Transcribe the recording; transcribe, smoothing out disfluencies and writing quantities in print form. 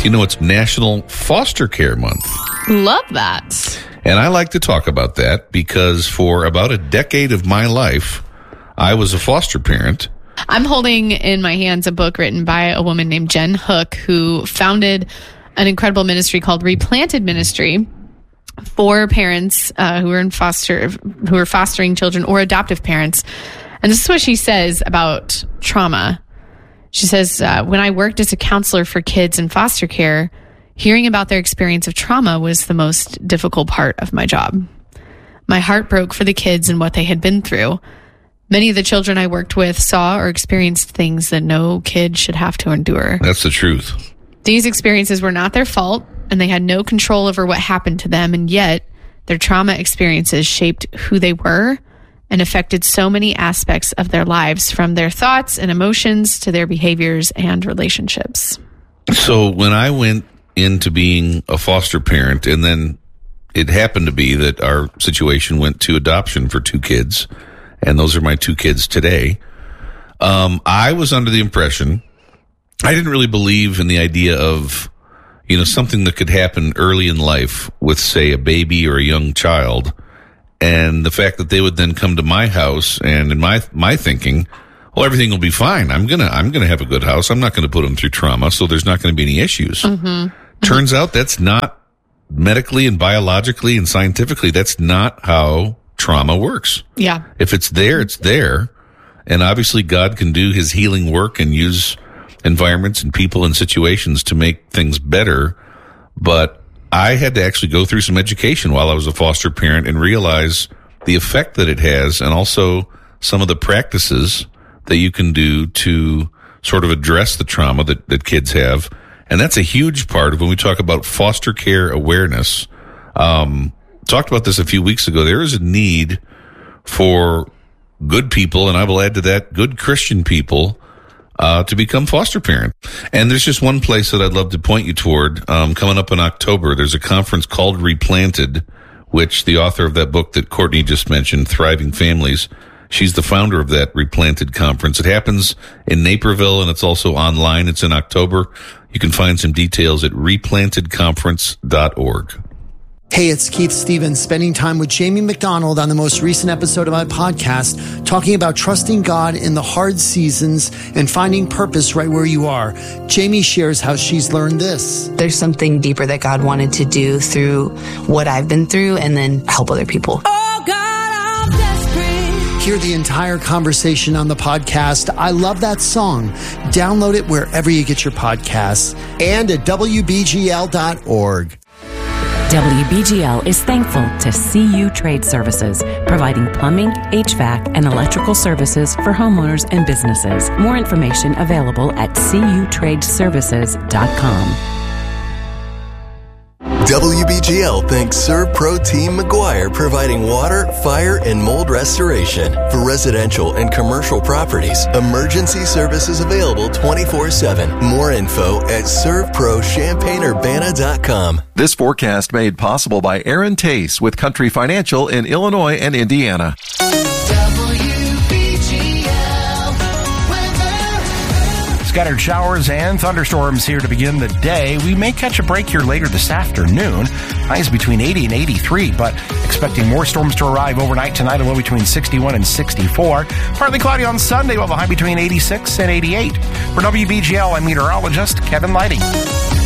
month. You know, it's National Foster Care Month. Love that. And I like to talk about that because for about a decade of my life, I was a foster parent. I'm holding in my hands a book written by a woman named Jen Hook, who founded an incredible ministry called Replanted Ministry for parents who are fostering children or adoptive parents. And this is what she says about trauma. She says, when I worked as a counselor for kids in foster care, hearing about their experience of trauma was the most difficult part of my job. My heart broke for the kids and what they had been through. Many of the children I worked with saw or experienced things that no kid should have to endure. That's the truth. These experiences were not their fault, and they had no control over what happened to them, and yet their trauma experiences shaped who they were and affected so many aspects of their lives, from their thoughts and emotions to their behaviors and relationships. So when I went into being a foster parent, and then it happened to be that our situation went to adoption for 2 kids, and those are my 2 kids today, I was under the impression, I didn't really believe in the idea of, you know, something that could happen early in life with, say, a baby or a young child, and the fact that they would then come to my house, and in my thinking, well, everything will be fine. I'm gonna have a good house. I'm not gonna put them through trauma, so there's not gonna be any issues. Mm-hmm. Turns out that's not medically and biologically and scientifically, that's not how trauma works. Yeah. If it's there, it's there. And obviously God can do his healing work and use environments and people and situations to make things better. But I had to actually go through some education while I was a foster parent and realize the effect that it has, and also some of the practices that you can do to sort of address the trauma that kids have. And that's a huge part of when we talk about foster care awareness. Talked about this a few weeks ago. There is a need for good people, and I will add to that, good Christian people, to become foster parent. And there's just one place that I'd love to point you toward. Coming up in October, there's a conference called Replanted, which the author of that book that Courtney just mentioned, Thriving Families, she's the founder of that Replanted conference. It happens in Naperville, and it's also online. It's in October. You can find some details at replantedconference.org. Hey, it's Keith Stevens, spending time with Jamie McDonald on the most recent episode of my podcast, talking about trusting God in the hard seasons and finding purpose right where you are. Jamie shares how she's learned this. There's something deeper that God wanted to do through what I've been through, and then help other people. Oh God, I'm desperate. Hear the entire conversation on the podcast. I love that song. Download it wherever you get your podcasts and at WBGL.org. WBGL is thankful to CU Trade Services, providing plumbing, HVAC, and electrical services for homeowners and businesses. More information available at cutradeservices.com. WBGL thanks ServPro Team McGuire, providing water, fire, and mold restoration. For residential and commercial properties, emergency services available 24/7. More info at servprochampaignurbana.com. This forecast made possible by Aaron Tace with Country Financial in Illinois and Indiana. Scattered showers and thunderstorms here to begin the day. We may catch a break here later this afternoon. Highs between 80 and 83, but expecting more storms to arrive overnight tonight, a low between 61 and 64. Partly cloudy on Sunday, we'll have a high between 86 and 88. For WBGL, I'm meteorologist Kevin Lighting.